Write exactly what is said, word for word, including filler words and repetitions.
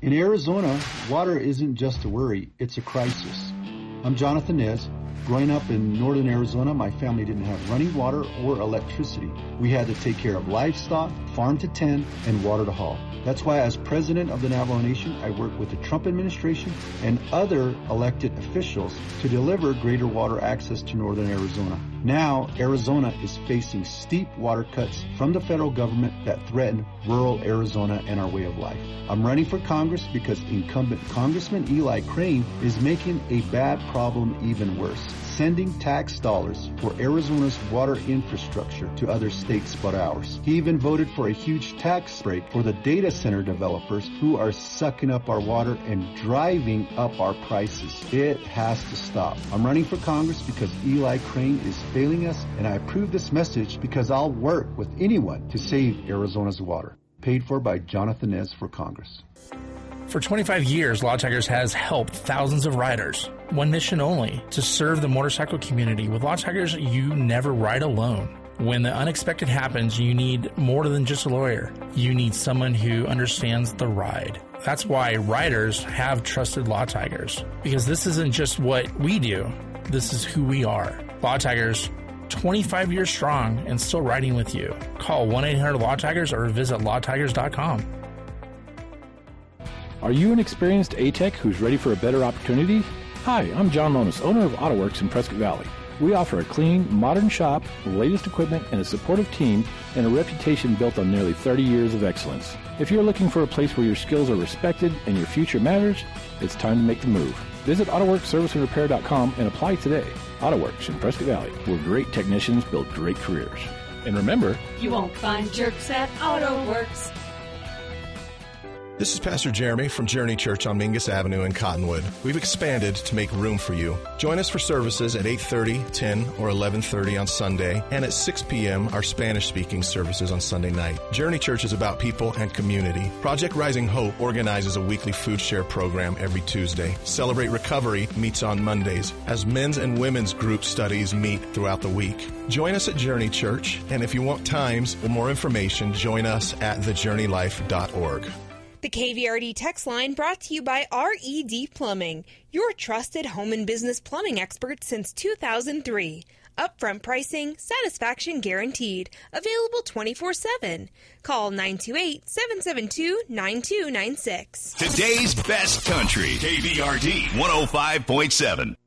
In Arizona, water isn't just a worry, it's a crisis. I'm Jonathan Nez. Growing up in northern Arizona, my family didn't have running water or electricity. We had to take care of livestock, farm to tend, and water to haul. That's why as president of the Navajo Nation, I work with the Trump administration and other elected officials to deliver greater water access to northern Arizona. Now, Arizona is facing steep water cuts from the federal government that threaten rural Arizona and our way of life. I'm running for Congress because incumbent Congressman Eli Crane is making a bad problem even worse, sending tax dollars for Arizona's water infrastructure to other states but ours. He even voted for a huge tax break for the data center developers who are sucking up our water and driving up our prices. It has to stop. I'm running for Congress because Eli Crane is failing us, and I approve this message because I'll work with anyone to save Arizona's water. Paid for by Jonathan Nez for Congress. For twenty-five years, Law Tigers has helped thousands of riders. One mission only, to serve the motorcycle community. With Law Tigers, you never ride alone. When the unexpected happens, you need more than just a lawyer. You need someone who understands the ride. That's why riders have trusted Law Tigers, because this isn't just what we do. This is who we are. Law Tigers, twenty-five years strong and still riding with you. Call one eight hundred law tigers or visit law tigers dot com. Are you an experienced A Tech who's ready for a better opportunity? Hi, I'm John Lonis, owner of AutoWorks in Prescott Valley. We offer a clean, modern shop, the latest equipment, and a supportive team, and a reputation built on nearly thirty years of excellence. If you're looking for a place where your skills are respected and your future matters, it's time to make the move. Visit AutoWorks Service and Repair dot com and apply today. AutoWorks in Prescott Valley, where great technicians build great careers. And remember, you won't find jerks at AutoWorks. This is Pastor Jeremy from Journey Church on Mingus Avenue in Cottonwood. We've expanded to make room for you. Join us for services at eight thirty, ten, or eleven thirty on Sunday, and at six p.m. our Spanish-speaking services on Sunday night. Journey Church is about people and community. Project Rising Hope organizes a weekly food share program every Tuesday. Celebrate Recovery meets on Mondays, as men's and women's group studies meet throughout the week. Join us at Journey Church, and if you want times or more information, join us at the journey life dot org. The K V R D text line brought to you by R E D Plumbing, your trusted home and business plumbing expert since two thousand three. Upfront pricing, satisfaction guaranteed. Available twenty-four seven. Call nine two eight, seven seven two, nine two nine six. Today's best country, K V R D one oh five point seven.